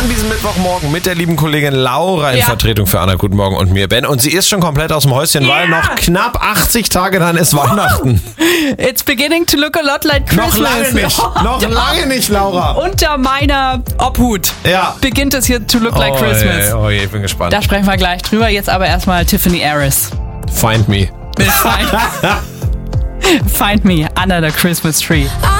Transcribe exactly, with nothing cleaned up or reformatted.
an diesem Mittwochmorgen mit der lieben Kollegin Laura in Ja. Vertretung für Anna. Guten Morgen und mir, Ben. Und sie ist schon komplett aus dem Häuschen, weil Ja. noch knapp achtzig Tage, dann ist Weihnachten. It's beginning to look a lot like Christmas. Noch lange nicht. Noch lange nicht, Laura. Unter meiner Obhut Ja. beginnt es hier to look like oh, Christmas. Je, oh je, ich bin gespannt. Da sprechen wir gleich drüber. Jetzt aber erstmal Tiffany Harris. Find me. Find, find me under the Christmas tree. I